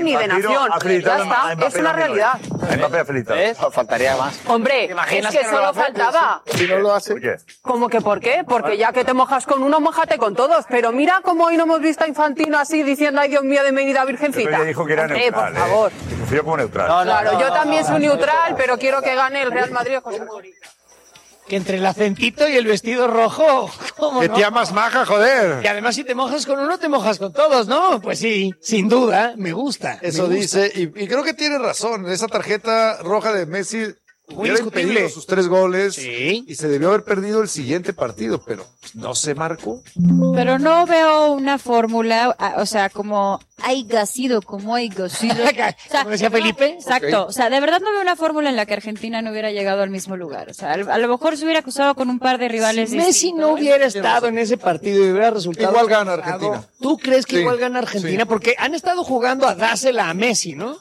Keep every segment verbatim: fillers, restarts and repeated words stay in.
ni de nación. Ya está, es una realidad. Mbappé ha felicitado. ¿Ves? Faltaría más. Hombre, es que solo faltaba. Si no lo hace. ¿Cómo que por qué? Porque ya que te mojas con uno, mójate con todos. Pero mira cómo hoy no hemos visto a Infantino así diciendo, ay Dios mío, de mi vida virgencita. Pero ella dijo que era Hombre, neutral. por favor. Eh. Se refirió como neutral. No, no, Claro, no, yo no, también no, soy no, neutral, no, pero quiero que gane el Real Madrid. Que entre el acentito y el vestido rojo, ¿cómo Que no? tía más maja, joder. Y además si te mojas con uno, te mojas con todos, ¿no? Pues sí, sin duda, me gusta. Eso me gusta. dice, y, y creo que tiene razón. Esa tarjeta roja de Messi Muy hubiera discutible. impedido sus tres goles Sí. y se debió haber perdido el siguiente partido, pero no se marcó. Pero no veo una fórmula, ah, o sea, como haya sido, como haya sido. O sea, Como decía Felipe. Exacto. O sea, de verdad no veo una fórmula en la que Argentina no hubiera llegado al mismo lugar. O sea, a lo mejor se hubiera cruzado con un par de rivales Si Messi distintos. no hubiera estado en ese partido y hubiera resultado... Igual gana Argentina. ¿Tú crees que Sí, igual gana Argentina? sí. Porque han estado jugando a dársela a Messi, ¿no?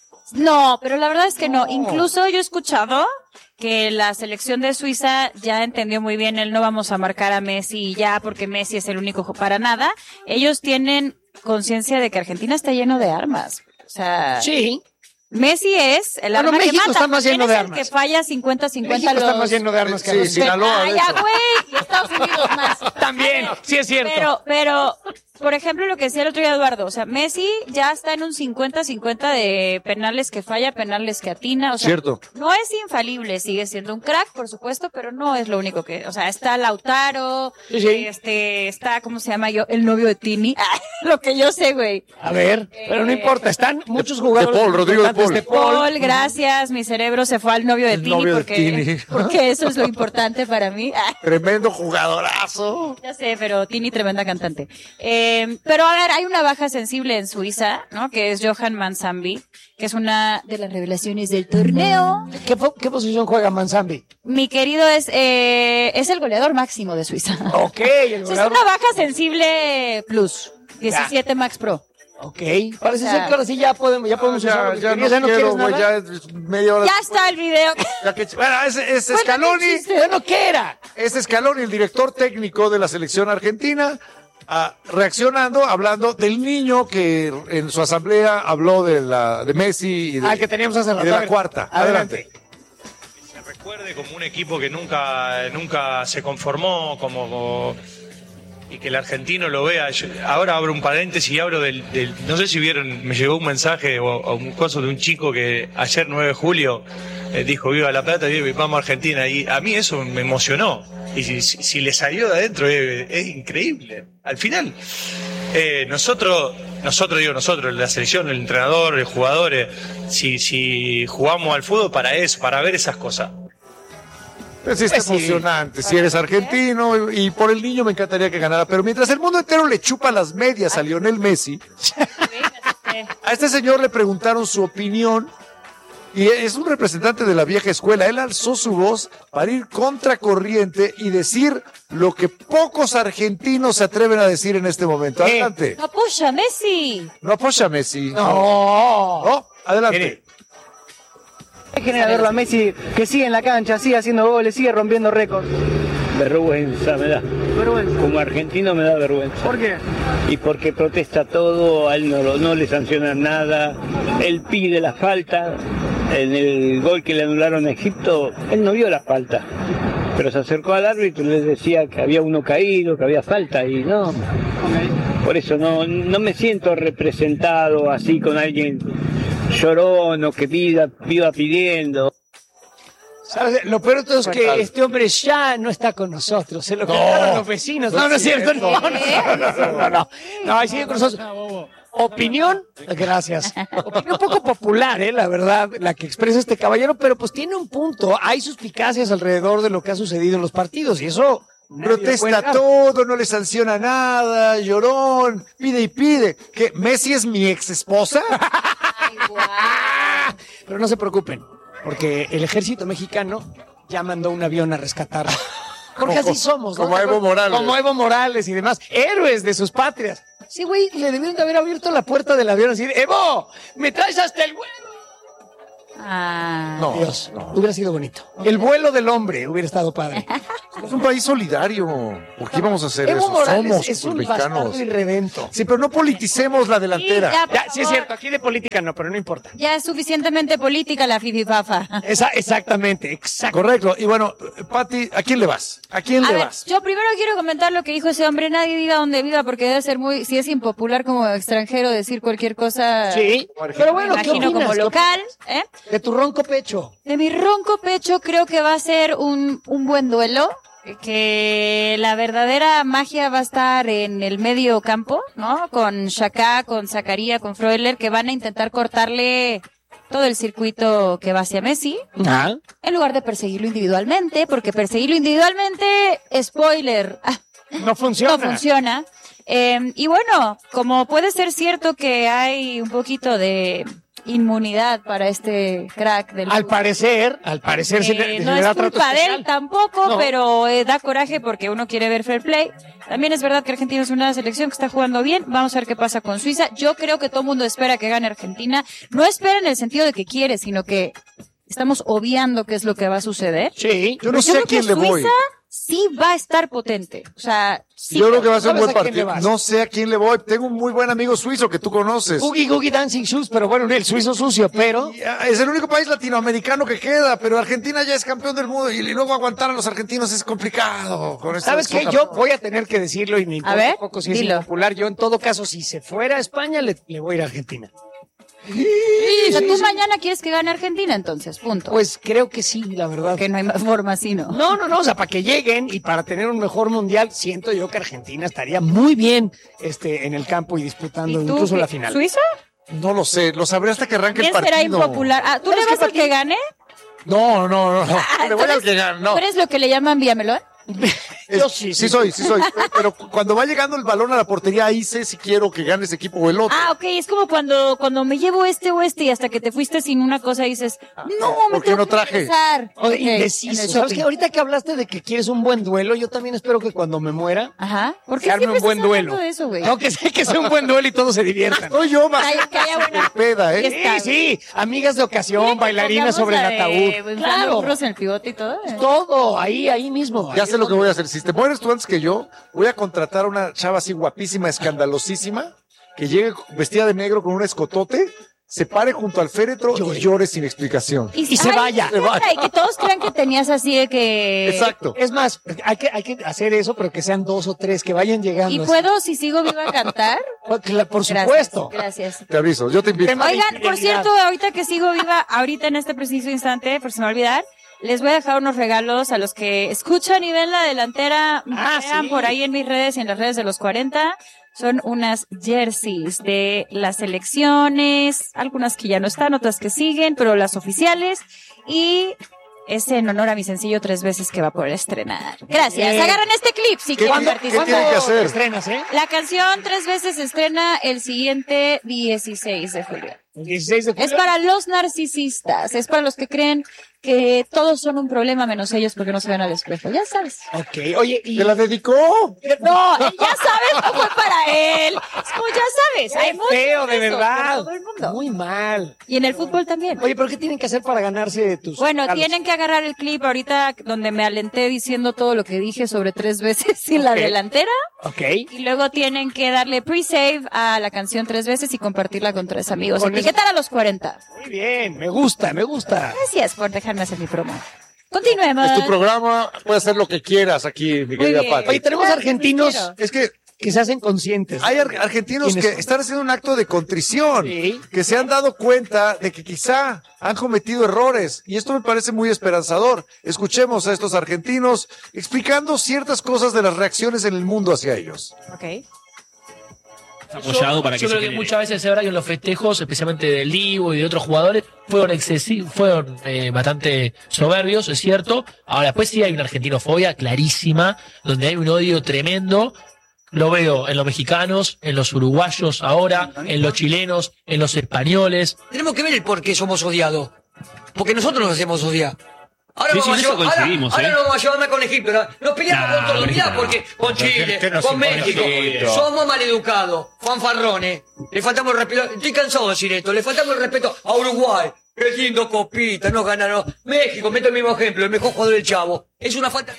No, pero la verdad es que no. Incluso yo he escuchado que la selección de Suiza ya entendió muy bien el no vamos a marcar a Messi ya porque Messi es el único jo- para nada. Ellos tienen conciencia de que Argentina está lleno de armas. O sea, Sí. Messi es el Bueno, arma que México mata. está más ¿Quién lleno es de el armas? que falla cincuenta cincuenta México los... está más lleno de armas que Sí, Argentina. Sinaloa, Ah, de ya, hecho. güey, y Estados Unidos más. También, A ver, sí es cierto. Pero, pero, por ejemplo, lo que decía el otro día Eduardo, o sea, Messi ya está en un cincuenta cincuenta de penales que falla, penales que atina, o sea, Cierto. no es infalible, sigue siendo un crack, por supuesto, pero no es lo único que, o sea, está Lautaro, Sí, sí. este, está, ¿cómo se llama yo? El novio de Tini, lo que yo sé, güey. A ver, pero no importa, están muchos jugadores. Paul, Rodrigo de importantes Paul. Paul, gracias, mi cerebro se fue al novio de El Tini novio de porque, Tini. porque eso es lo importante para mí. Tremendo jugadorazo. Ya sé, pero Tini, tremenda cantante. Eh, pero a ver, hay una baja sensible en Suiza, ¿no? Que es Johan Mansambi, que es una de las revelaciones del torneo. ¿Qué, po- qué posición juega Mansambi? Mi querido es, eh, es el goleador máximo de Suiza. Ok, el Es goleador. una baja sensible plus. diecisiete Max Pro. Ok, parece O sea, ser que ahora sí ya podemos, ya podemos usar Ya, lo que ya no querías, ¿ya no quiero, quieres güey, nada? ya es media hora. Ya está el video. Ya que- bueno, ese es Cuéntame Scaloni. el chiste. Bueno, ¿qué era? Este Scaloni, el director técnico de la selección argentina, ah, reaccionando, hablando del niño que en su asamblea habló de la de Messi y de, Ah, el que teníamos hace y rato. de A la ver, cuarta. Adelante. Se recuerde como un equipo que nunca, nunca se conformó, como, como- y que el argentino lo vea. Yo- ahora abro un paréntesis y abro del, del- no sé si vieron, me llegó un mensaje o, o un coso de un chico que ayer nueve de julio eh, dijo viva La Plata y vamos a Argentina, y a mí eso me emocionó, y si, si- si le salió de adentro es, es increíble. Al final eh, nosotros, nosotros digo nosotros, la selección, el entrenador, los jugadores, si, si jugamos al fútbol para eso, para ver esas cosas. Pues sí, está Pues sí. emocionante. Si eres argentino y, y por el niño me encantaría que ganara. Pero mientras el mundo entero le chupa las medias a Lionel Messi, a este señor le preguntaron su opinión. Y es un representante de la vieja escuela. Él alzó su voz para ir contracorriente y decir lo que pocos argentinos se atreven a decir en este momento. ¿Qué? Adelante. Apoya, Messi. No apoya a Messi. No. No, adelante. Mire. Es genial verlo a Messi que sigue en la cancha, sigue haciendo goles, sigue rompiendo récords. Vergüenza me da. Vergüenza. Como argentino me da vergüenza. ¿Por qué? Y porque protesta todo, a él no, lo- no le sancionan nada, él pide la falta. En el gol que le anularon a Egipto, él no vio la falta. Pero se acercó al árbitro y le decía que había uno caído, que había falta, y no. Por eso no, no me siento representado así con alguien llorón o que pida, viva pidiendo. ¿Sabes? Lo peor de todo es que Cuéntalo. este hombre ya no está con nosotros. Se lo contaron los vecinos. No, no es cierto. No, no, no, no, no, no. No, ahí sigue con nosotros. Opinión, gracias. Opinión poco popular, eh, la verdad, la que expresa este caballero, pero pues tiene un punto. Hay suspicacias alrededor de lo que ha sucedido en los partidos y eso nadie lo puede Protesta negar. todo, no le sanciona nada, llorón, pide y pide. ¿Qué? ¿Messi es mi ex esposa? Pero no se preocupen, porque el ejército mexicano ya mandó un avión a rescatarlo. Porque Como- así somos, ¿no? como Evo Morales. Como Evo Morales y demás. Héroes de sus patrias. Sí, güey, le debieron de haber abierto la puerta del avión así de, Evo, me traes hasta el huevo. Ah. No, Dios, no. hubiera sido bonito. El vuelo del hombre hubiera estado padre. Es un país solidario. ¿Por qué vamos a hacer Evo eso? Morales Somos es un mexicanos. bastardo irredento. Sí, pero no politicemos la delantera. Sí, ya, por Ya, sí es favor. cierto, aquí de política no, pero no importa. Ya es suficientemente política la fififafa. Esa, exactamente, exacto. Correcto. Y bueno, Pati, ¿a quién le vas? ¿A quién A le ver, vas? yo primero quiero comentar lo que dijo ese hombre. Nadie viva donde viva porque debe ser muy, si es impopular como extranjero decir cualquier cosa. Sí, pero bueno, me ¿qué imagino opinas? como ¿Qué local, ¿eh? De tu ronco pecho. De mi ronco pecho creo que va a ser un, un buen duelo, que la verdadera magia va a estar en el medio campo, ¿no? Con Xhaka, con Zakaria, con Freuler, que van a intentar cortarle todo el circuito que va hacia Messi, Ah. en lugar de perseguirlo individualmente, porque perseguirlo individualmente, spoiler, ah, No funciona. no funciona. Eh, y bueno, como puede ser cierto que hay un poquito de inmunidad para este crack del Al parecer, al parecer se le, eh, se no le es da trato culpa de especial. él tampoco, No. pero eh, da coraje porque uno quiere ver fair play. También es verdad que Argentina es una selección que está jugando bien. Vamos a ver qué pasa con Suiza. Yo creo que todo el mundo espera que gane Argentina. No espera en el sentido de que quiere, sino que estamos obviando qué es lo que va a suceder. Sí. Yo no Pero sé a creo quién que le voy. Suiza sí va a estar potente. O sea, sí. Yo creo que va a ser un ¿Sabes buen a quién le partido. vas? No sé a quién le voy. Tengo un muy buen amigo suizo que tú conoces. Oogie Googie Dancing Shoes, pero bueno, el suizo sucio, pero... Y, ah, Es el único país latinoamericano que queda, pero Argentina ya es campeón del mundo y luego aguantar a los argentinos es complicado. Con esta ¿Sabes qué? descoca- Yo voy a tener que decirlo y me importa ver, un poco si es dilo. impopular. Yo, en todo caso, si se fuera a España, le, le voy a ir a Argentina. O sea, tú mañana quieres que gane Argentina, entonces, punto. Pues creo que sí, la verdad. que no hay más forma así, ¿no? No, no, no, o sea, para que lleguen y para tener un mejor mundial, siento yo que Argentina estaría muy bien este, en el campo y disputando ¿Y tú incluso qué? la final. ¿Suiza? No lo sé, lo sabré hasta que arranque el ¿Quién será partido. impopular? Ah, ¿tú le ¿Sabes vas qué al que gane? No, no, no, no. Ah, Le voy ¿tú al eres- que gane, no. ¿Tú eres lo que le llaman Villamelón? Yo Es- sí, sí soy, sí soy. Pero cuando va llegando el balón a la portería, ahí sé si quiero que gane ese equipo o el otro. Ah, ok, es como cuando, cuando me llevo este o este y hasta que te fuiste sin una cosa dices, no, me ¿por qué tengo no que traje? regresar. O de Ok, en el indeciso. ¿Sabes shopping. que ahorita que hablaste de que quieres un buen duelo, yo también espero que cuando me muera, Ajá. ¿Por se qué arme siempre un buen estás duelo. hablando de eso, güey? No, que sea, que sea un buen duelo y todos se diviertan. Soy yo más. Ay, que haya buena peda, ¿eh? fiesta. Sí, sí, amigas de ocasión, bailarinas sobre el ataúd. Claro, Burros en el pivote y todo. ¿eh? todo, ahí, ahí mismo. Ya Ahí sé lo es que voy a hacer. Si te mueres tú antes que yo, voy a contratar a una chava así guapísima, escandalosísima, que llegue vestida de negro con un escotote, se pare junto al féretro y llore sin explicación. Y se ay, vaya. qué buena, Y que todos crean que tenías así de que... Exacto. Es más, hay que, hay que hacer eso, pero que sean dos o tres, que vayan llegando. ¿Y puedo, si sigo viva, a cantar? Por, por Gracias, supuesto. Gracias. Te aviso, yo te invito. Tema de Oigan, por infidelidad. cierto, ahorita que sigo viva, ahorita en este preciso instante, por si me va a olvidar, les voy a dejar unos regalos a los que escuchan y ven la delantera. Ah, Vean sí. por ahí en mis redes y en las redes de los cuarenta. Son unas jerseys de las selecciones, algunas que ya no están, otras que siguen, pero las oficiales. Y es en honor a mi sencillo tres veces que va por estrenar. Gracias. Bien. Agarran este clip si ¿Qué quieren tiene- participar. qué tiene que hacer? Estrenas, ¿eh? La canción tres veces se estrena el siguiente dieciséis de julio. El dieciséis de julio. Es para los narcisistas, es para los que creen que todos son un problema menos ellos porque no se ven al espejo. Ya sabes. Ok, oye, y... ¿Te la dedicó? No, él ya sabes, no fue para él. Es como ya sabes, hay Qué mucho feo, de eso verdad. por todo el mundo. Muy mal. Y en el fútbol también. Oye, ¿pero qué tienen que hacer para ganarse tus Bueno, regalos? tienen que agarrar el clip ahorita donde me alenté diciendo todo lo que dije sobre tres veces y la Ok. delantera. Ok. Y luego tienen que darle pre-save a la canción tres veces y compartirla con tres amigos. Con eso- Etiquetar a los cuarenta. Muy bien, me gusta, me gusta. Gracias por dejarme hacer mi promo. Continuemos. Es tu programa, puedes hacer lo que quieras aquí, mi querida bien. Pati. Oye, tenemos Gracias, argentinos quiero. Es que que se hacen conscientes. hay ar- argentinos ¿Quiénes que son? están haciendo un acto de contrición, Sí. que se han dado cuenta de que quizá han cometido errores, y esto me parece muy esperanzador. Escuchemos a estos argentinos explicando ciertas cosas de las reacciones en el mundo hacia ellos. Ok. apoyado para que Yo se creo que genere. muchas veces es verdad que en los festejos, especialmente del Divo y de otros jugadores, fueron excesivos, fueron eh, bastante soberbios, es cierto. Ahora, después sí hay una argentinofobia clarísima, donde hay un odio tremendo. Lo veo en los mexicanos, en los uruguayos ahora, en los chilenos, en los españoles. Tenemos que ver el por qué somos odiados. Porque nosotros nos hacemos odiar. Ahora, Sí, vamos, sí, a en eso llevar- ahora, coincidimos, ahora ¿eh? no vamos a llevarme con Egipto. ¿no? Nos peleamos Nah, con toda la unidad Egipto no. porque con ¿Qué- Chile, qué nos con impone México, Egipto? somos maleducados, fanfarrones. Le faltamos el respeto. Estoy cansado de decir esto. Le faltamos el respeto a Uruguay. Qué lindo Copita, no ganaron. México, mete el mismo ejemplo, el mejor jugador del Chavo. Es una falta...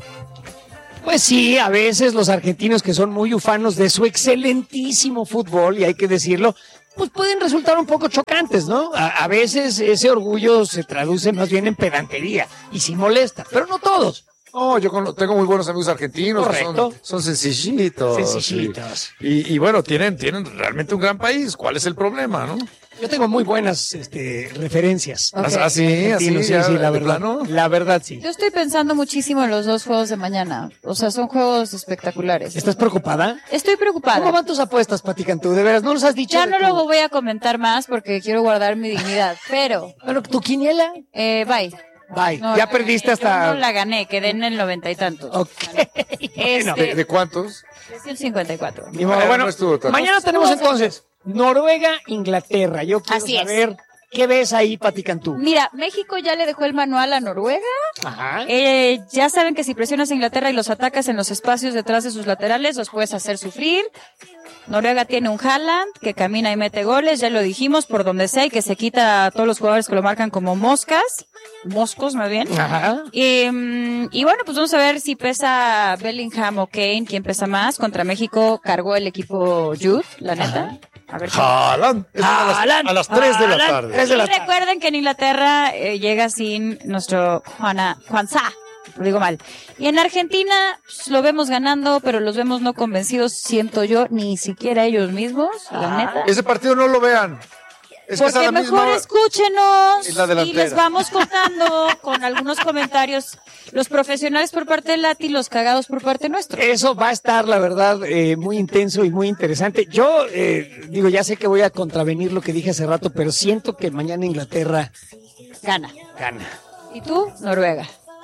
Pues sí, a veces los argentinos que son muy ufanos de su excelentísimo fútbol, y hay que decirlo, pues pueden resultar un poco chocantes, ¿no? A, a veces ese orgullo se traduce más bien en pedantería y sí molesta, pero no todos. No, yo con- tengo muy buenos amigos argentinos. Correcto. Son, son sencillitos. Sencillitos. Y, y, y bueno, tienen, tienen realmente un gran país. ¿Cuál es el problema, no? Yo tengo muy buenas este, referencias. Ok. Ah, sí, así, Argentinos, sí, ya, sí, la de verdad. plano. La verdad, sí. Yo estoy pensando muchísimo en los dos juegos de mañana. O sea, son juegos espectaculares. ¿Estás preocupada? Estoy preocupada. ¿Cómo van tus apuestas, Pati Cantú? De veras, no los has dicho. Ya de no tu- lo voy a comentar más porque quiero guardar mi dignidad. Pero, Bueno, tu quiniela. eh, bye. Bye. No, ya la perdiste gané. hasta. Yo no la gané, quedé en el noventa y tantos. Ok. Este, ¿De, de cuántos? es el cincuenta y cuatro. Ni modo. Ah, Bueno, no estuvo tan- mañana tenemos entonces Noruega, Inglaterra. Yo quiero Así es. saber qué ves ahí, Pati Cantú. Mira, México ya le dejó el manual a Noruega. Ajá. Eh, ya saben que si presionas a Inglaterra y los atacas en los espacios detrás de sus laterales, los puedes hacer sufrir. Noruega tiene un Haaland que camina y mete goles, ya lo dijimos, por donde sea, y que se quita a todos los jugadores que lo marcan como moscas. Moscos, más bien. Ajá. Y, mm, y bueno, pues vamos a ver si pesa Bellingham o Kane, quién pesa más. Contra México cargó el equipo Jude, la neta. A ver. Haaland. Es a las, Haaland. a las tres de la Haaland. tarde. Tres de Y la tarde. recuerden que en Inglaterra eh, llega sin nuestro Juana, Juanza, lo digo mal. Y en Argentina pues, lo vemos ganando, pero los vemos no convencidos, siento yo, ni siquiera ellos mismos, la neta. Ese partido no lo vean. Es que es a Porque la mejor misma... escúchenos Es la y delantera. les vamos contando con algunos comentarios, los profesionales por parte de Lati, los cagados por parte nuestra. Eso va a estar, la verdad, eh, muy intenso y muy interesante. Yo, eh, digo, ya sé que voy a contravenir lo que dije hace rato, pero siento que mañana Inglaterra Gana. gana. ¿Y tú? Noruega.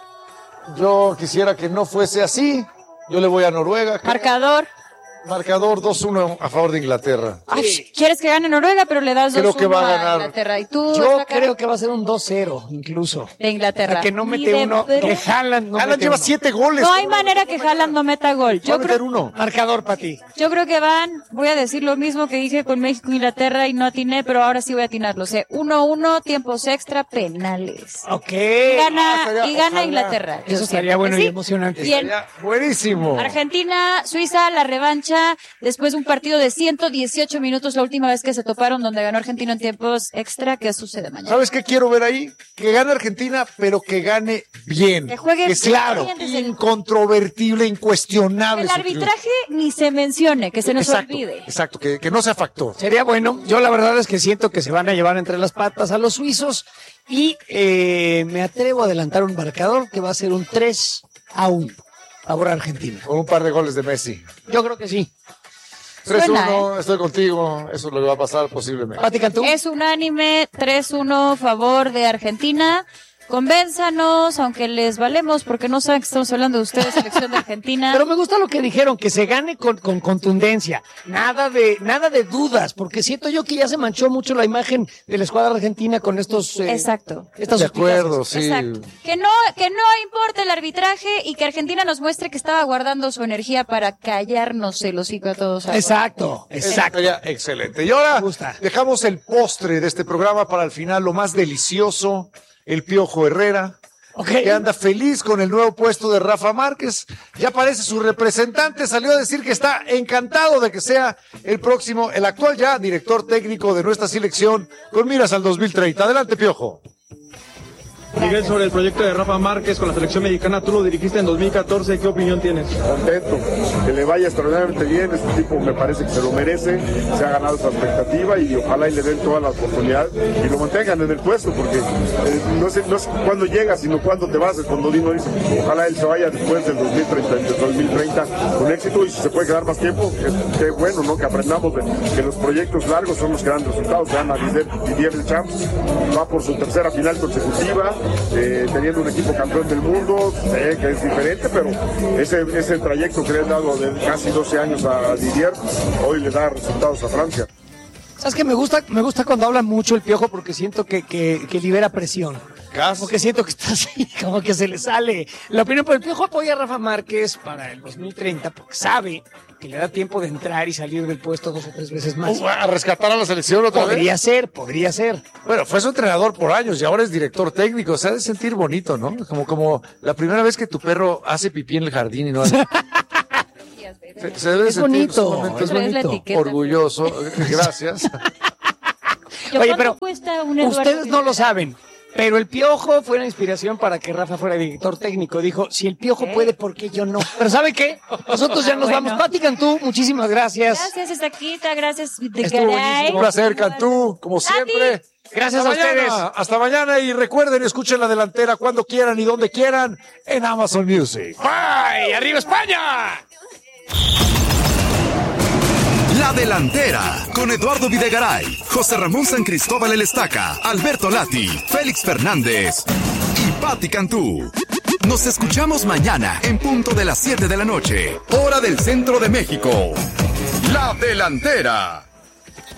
Yo quisiera que no fuese así. Yo le voy a Noruega. Marcador. Marcador dos uno a favor de Inglaterra. Ay, quieres que gane Noruega, pero le das Creo dos que va a uno ganar. Inglaterra. ¿Y tú? Yo Flaca? creo que va a ser un dos cero, incluso. De Inglaterra. A que no Ni mete de uno, broma. que Haaland no Haaland mete lleva uno. siete goles. No hay manera que Haaland no meta gol. Va a Yo meter creo, uno. Marcador para ti. yo creo que van, voy a decir lo mismo que dije con México e Inglaterra y no atiné, pero ahora sí voy a atinarlo. O sea, uno uno, tiempos extra, penales. Ok. Gana, estaría- y gana ojalá. Inglaterra. Yo Eso siento estaría que bueno y sí. emocionante. Bien. Ya, buenísimo. Argentina, Suiza, la revancha, después de un partido de ciento dieciocho minutos, la última vez que se toparon, donde ganó Argentina en tiempos extra. ¿Qué sucede mañana? ¿Sabes qué quiero ver ahí? Que gane Argentina, pero que gane bien. Que juegue sea claro, bien desde el- incontrovertible, incuestionable. El su arbitraje ni se mencione, que se nos Exacto, olvide. exacto, que, que no sea factor. Sería bueno. Yo la verdad es que siento que se van a llevar entre las patas a los suizos y eh, me atrevo a adelantar un marcador que va a ser un tres a uno. Favor a Argentina. Con un par de goles de Messi. Yo creo que sí. tres uno, Suena, estoy contigo. Eso es lo que va a pasar posiblemente. Pati Cantú. Es unánime, tres uno, favor de Argentina. Convénzanos, aunque les valemos, porque no saben que estamos hablando de ustedes, selección de Argentina. Pero me gusta lo que dijeron, que se gane con, con contundencia. Nada de, nada de dudas, porque siento yo que ya se manchó mucho la imagen de la escuadra argentina con estos, eh, Exacto. estas De suspicacias. acuerdo, sí. Exacto. Que no, que no importa el arbitraje y que Argentina nos muestre que estaba guardando su energía para callarnos el hocico a todos. ahora. Exacto, Eso exacto. estaría excelente. Y ahora Me gusta. dejamos el postre de este programa para el final, lo más delicioso, el Piojo Herrera, Ok. que anda feliz con el nuevo puesto de Rafa Márquez. Ya parece su representante, salió a decir que está encantado de que sea el próximo, el actual ya director técnico de nuestra selección con miras al dos mil treinta. Adelante, Piojo. Miguel, sobre el proyecto de Rafa Márquez con la selección mexicana, tú lo dirigiste en dos mil catorce, ¿qué opinión tienes? Contento, que le vaya extraordinariamente bien, este tipo me parece que se lo merece, se ha ganado esa expectativa y ojalá y le den toda la oportunidad y lo mantengan en el puesto, porque eh, no sé, no sé cuándo llegas, sino cuándo te vas, cuando Dino dice, ojalá él se vaya después del dos mil treinta, del dos mil treinta con éxito y si se puede quedar más tiempo, qué, qué bueno, ¿no? Que aprendamos de, que los proyectos largos son los que dan resultados, se a Didier, Didier Deschamps, va por su tercera final consecutiva, Eh, teniendo un equipo campeón del mundo, sé que es diferente, pero ese, ese trayecto que le han dado de casi doce años a Didier, hoy le da resultados a Francia. ¿Sabes qué? Me gusta, me gusta cuando habla mucho el Piojo porque siento que, que, que libera presión. Gas. Como que siento que está así, como que se le sale. La opinión, pero el Piojo apoya a Rafa Márquez para el dos mil treinta porque sabe que le da tiempo de entrar y salir del puesto dos o tres veces más. Uh, a rescatar a la selección otra vez. Podría ser, podría ser. Bueno, fue su entrenador por años y ahora es director técnico. Se ha de sentir bonito, ¿no? Como, como la primera vez que tu perro hace pipí en el jardín y no hace... Se, se debe Es sentir bonito, sumamente es bonito. orgulloso. Gracias. Oye, pero cuesta un Eduardo ustedes no Rivera? lo saben, pero el Piojo fue la inspiración para que Rafa fuera director técnico. Dijo, si el Piojo puede, ¿por qué yo no? Pero ¿sabe qué? Nosotros ya nos Bueno. vamos. Pati Cantú, muchísimas gracias. Gracias, Estaquita, gracias, de Estuvo Garay. buenísimo. Un placer, Cantú, como siempre. Gracias Hasta a ustedes. mañana, hasta mañana y recuerden, escuchen La Delantera cuando quieran y donde quieran en Amazon Music. ¡Bye! ¡Arriba España! La Delantera, con Eduardo Videgaray, José Ramón San Cristóbal El Estaca, Alberto Lati, Félix Fernández y Pati Cantú. Nos escuchamos mañana en punto de las siete de la noche, hora del centro de México. La Delantera.